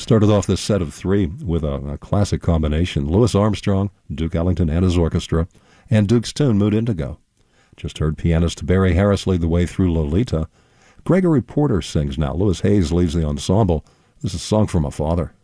Started off this set of three with a classic combination. Louis Armstrong, Duke Ellington and his orchestra, and Duke's tune, Mood Indigo. Just heard pianist Barry Harris lead the way through Lolita. Gregory Porter sings now. Louis Hayes leads the ensemble. This is a song from a father.